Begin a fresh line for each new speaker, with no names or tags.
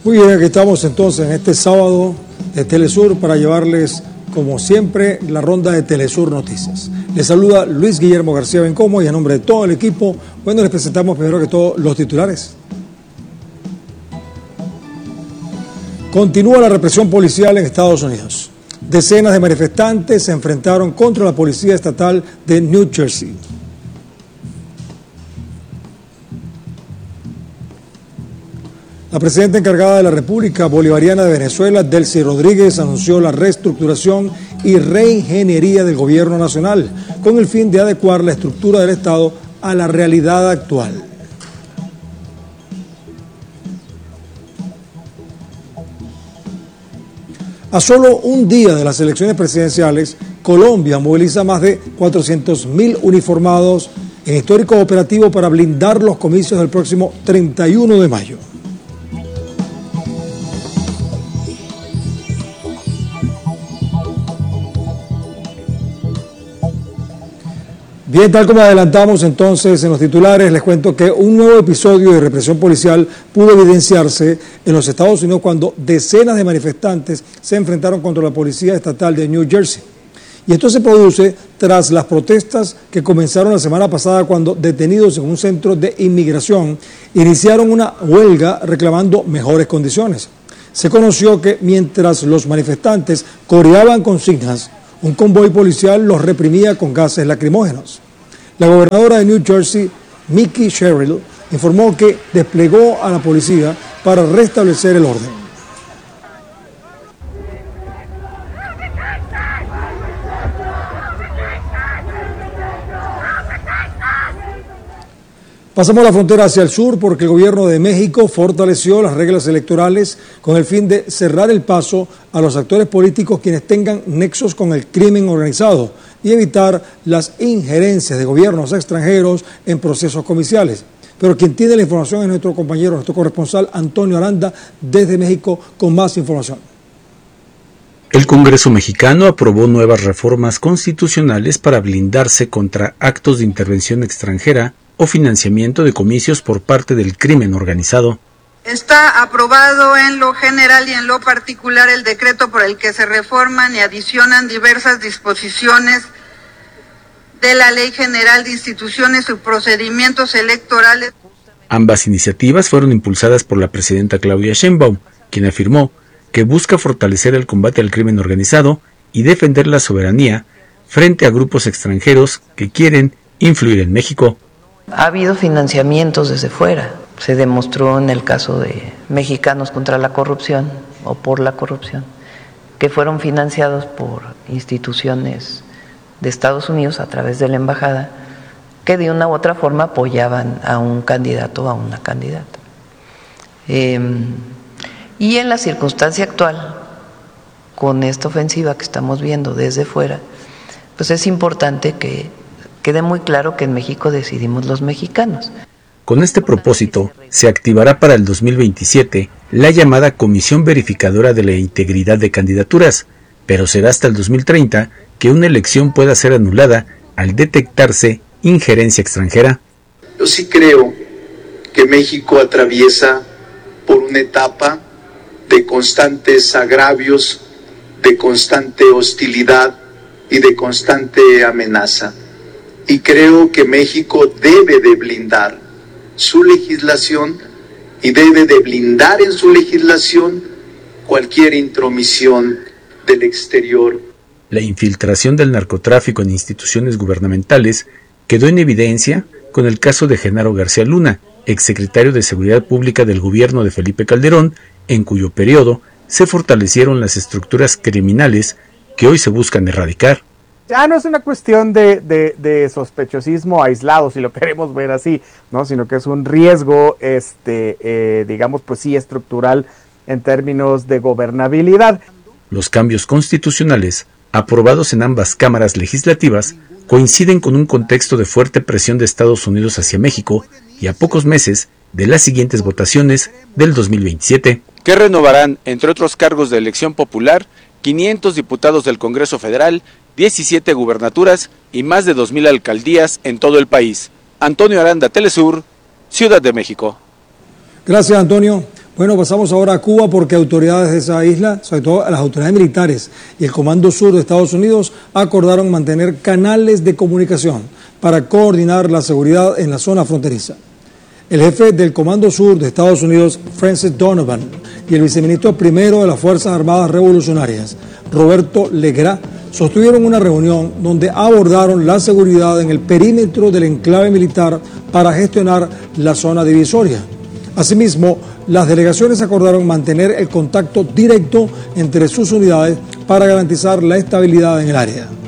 Muy bien, aquí estamos entonces en este sábado de Telesur para llevarles, como siempre, la ronda de Telesur Noticias. Les saluda Luis Guillermo García Bencomo y en nombre de todo el equipo, bueno, les presentamos primero que todo los titulares. Continúa la represión policial en Estados Unidos. Decenas de manifestantes se enfrentaron contra la policía estatal de New Jersey. La presidenta encargada de la República Bolivariana de Venezuela, Delcy Rodríguez, anunció la reestructuración y reingeniería del gobierno nacional, con el fin de adecuar la estructura del Estado a la realidad actual. A solo un día de las elecciones presidenciales, Colombia moviliza más de 400.000 uniformados en histórico operativo para blindar los comicios del próximo 31 de mayo. Bien, tal como adelantamos entonces en los titulares, les cuento que un nuevo episodio de represión policial pudo evidenciarse en los Estados Unidos cuando decenas de manifestantes se enfrentaron contra la policía estatal de New Jersey. Y esto se produce tras las protestas que comenzaron la semana pasada cuando detenidos en un centro de inmigración iniciaron una huelga reclamando mejores condiciones. Se conoció que mientras los manifestantes coreaban consignas, un convoy policial los reprimía con gases lacrimógenos. La gobernadora de New Jersey, Mickey Sherrill, informó que desplegó a la policía para restablecer el orden. Pasamos la frontera hacia el sur porque el gobierno de México fortaleció las reglas electorales con el fin de cerrar el paso a los actores políticos quienes tengan nexos con el crimen organizado y evitar las injerencias de gobiernos extranjeros en procesos comiciales. Pero quien tiene la información es nuestro compañero, nuestro corresponsal Antonio Aranda desde México con más información.
El Congreso mexicano aprobó nuevas reformas constitucionales para blindarse contra actos de intervención extranjera o financiamiento de comicios por parte del crimen organizado.
Está aprobado en lo general y en lo particular el decreto por el que se reforman y adicionan diversas disposiciones de la Ley General de Instituciones y Procedimientos Electorales.
Ambas iniciativas fueron impulsadas por la presidenta Claudia Sheinbaum, quien afirmó que busca fortalecer el combate al crimen organizado y defender la soberanía frente a grupos extranjeros que quieren influir en México.
Ha habido financiamientos desde fuera. Se demostró en el caso de Mexicanos contra la Corrupción o por la corrupción, que fueron financiados por instituciones de Estados Unidos a través de la embajada, que de una u otra forma apoyaban a un candidato o a una candidata. Y en la circunstancia actual, con esta ofensiva que estamos viendo desde fuera, pues es importante que quede muy claro que en México decidimos los mexicanos.
Con este propósito, se activará para el 2027 la llamada Comisión Verificadora de la Integridad de Candidaturas, pero será hasta el 2030 que una elección pueda ser anulada al detectarse injerencia extranjera.
Yo sí creo que México atraviesa por una etapa de constantes agravios, de constante hostilidad y de constante amenaza. Y creo que México debe de blindar su legislación y debe de blindar en su legislación cualquier intromisión del exterior.
La infiltración del narcotráfico en instituciones gubernamentales quedó en evidencia con el caso de Genaro García Luna, exsecretario de Seguridad Pública del gobierno de Felipe Calderón, en cuyo periodo se fortalecieron las estructuras criminales que hoy se buscan erradicar.
Ya no es una cuestión de sospechosismo aislado, si lo queremos ver así, ¿no? Sino que es un riesgo, digamos, pues sí, estructural en términos de gobernabilidad.
Los cambios constitucionales, aprobados en ambas cámaras legislativas, coinciden con un contexto de fuerte presión de Estados Unidos hacia México y a pocos meses de las siguientes votaciones del 2027.
Que renovarán, entre otros cargos de elección popular, 500 diputados del Congreso Federal, 17 gubernaturas y más de 2,000 alcaldías en todo el país. Antonio Aranda, Telesur, Ciudad de México.
Gracias, Antonio. Bueno, pasamos ahora a Cuba porque autoridades de esa isla, sobre todo las autoridades militares y el Comando Sur de Estados Unidos, acordaron mantener canales de comunicación para coordinar la seguridad en la zona fronteriza. El jefe del Comando Sur de Estados Unidos, Francis Donovan, y el viceministro primero de las Fuerzas Armadas Revolucionarias, Roberto Legrá, sostuvieron una reunión donde abordaron la seguridad en el perímetro del enclave militar para gestionar la zona divisoria. Asimismo, las delegaciones acordaron mantener el contacto directo entre sus unidades para garantizar la estabilidad en el área.